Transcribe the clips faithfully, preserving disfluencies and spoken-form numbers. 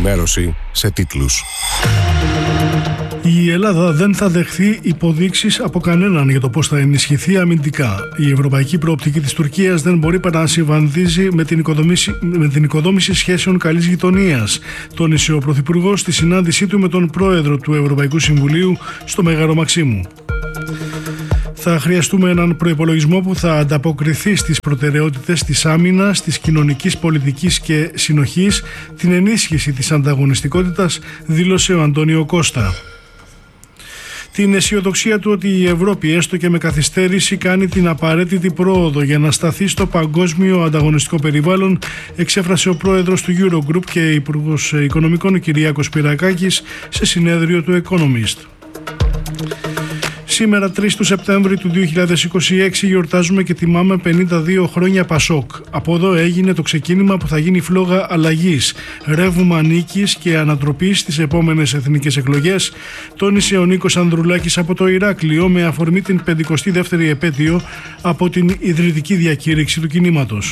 ενημέρωση σε τίτλους. Η Ελλάδα δεν θα δεχθεί υποδείξεις από κανέναν για το πώς θα ενισχυθεί αμυντικά. Η ευρωπαϊκή προοπτική της Τουρκίας δεν μπορεί παρά να συμβαδίζει με την οικοδόμηση, με την οικοδόμηση σχέσεων καλής γειτονίας, τόνισε ο Πρωθυπουργός στη συνάντησή του με τον Πρόεδρο του Ευρωπαϊκού Συμβουλίου στο Μέγαρο Μαξίμου. Θα χρειαστούμε έναν προϋπολογισμό που θα ανταποκριθεί στις προτεραιότητες της άμυνας, της κοινωνικής πολιτικής και συνοχής, την ενίσχυση της ανταγωνιστικότητας, δήλωσε ο Αντώνιο Κώστα. Την αισιοδοξία του ότι η Ευρώπη, έστω και με καθυστέρηση, κάνει την απαραίτητη πρόοδο για να σταθεί στο παγκόσμιο ανταγωνιστικό περιβάλλον, εξέφρασε ο πρόεδρος του Eurogroup και υπουργός Οικονομικών, ο Κυριάκος Πυρακάκης, σε συνέδριο του Economist. Σήμερα, τρεις του Σεπτέμβρη του δύο χιλιάδες είκοσι έξι, γιορτάζουμε και τιμάμε πενήντα δύο χρόνια Πασόκ. Από εδώ έγινε το ξεκίνημα που θα γίνει φλόγα αλλαγής, ρεύμα νίκης και ανατροπής στις επόμενες εθνικές εκλογές, τόνισε ο Νίκος Ανδρουλάκης από το Ηράκλειο με αφορμή την πενηκοστή δεύτερη επέτειο από την ιδρυτική διακήρυξη του κινήματος.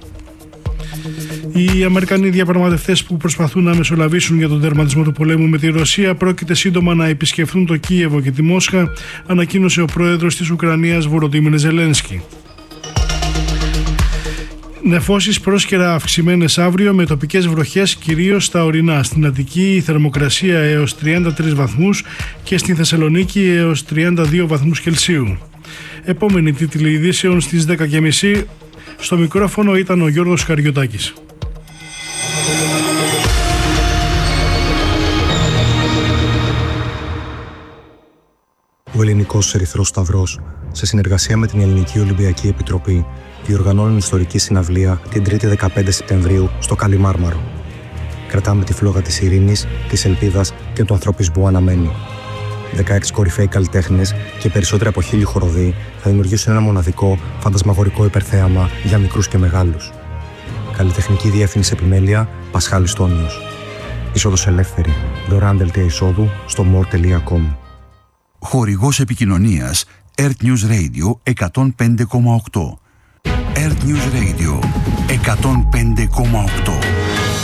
Οι Αμερικανοί διαπραγματευτές που προσπαθούν να μεσολαβήσουν για τον τερματισμό του πολέμου με τη Ρωσία πρόκειται σύντομα να επισκεφθούν το Κίεβο και τη Μόσχα, ανακοίνωσε ο πρόεδρος της Ουκρανίας Βολοντίμιρ Ζελένσκι. Νεφώσεις πρόσκαιρα αυξημένες αύριο με τοπικές βροχές κυρίως στα ορεινά. Στην Αττική η θερμοκρασία έως τριάντα τρεις βαθμούς και στην Θεσσαλονίκη έως τριάντα δύο βαθμούς Κελσίου. Επόμενη τίτλη ειδήσεων στις δέκα και μισή. Στο μικρόφωνο ήταν ο Γιώργος Καριωτάκης. Ο Ελληνικός Ερυθρός Σταυρός, σε συνεργασία με την Ελληνική Ολυμπιακή Επιτροπή, διοργανώνουν ιστορική συναυλία την τρίτη δεκαπέντε Σεπτεμβρίου στο Καλιμάρμαρο. Κρατάμε τη φλόγα της ειρήνης, της ελπίδας και του ανθρωπισμού αναμένη. δεκαέξι κορυφαίοι καλλιτέχνες και περισσότεροι από χίλιοι χοροδοί θα δημιουργήσουν ένα μοναδικό, φαντασμαγορικό υπερθέαμα για μικρούς και μεγάλους. Καλλιτεχνική διεύθυνση επιμέλεια Πασχάλης Τόνιος. Είσοδος ελεύθερη. Δωρεάν δελτία εισόδου στο μορ τελεία κομ. Χορηγός επικοινωνίας Earth News Radio εκατόν πέντε κόμμα οκτώ. Earth News Radio εκατόν πέντε κόμμα οκτώ.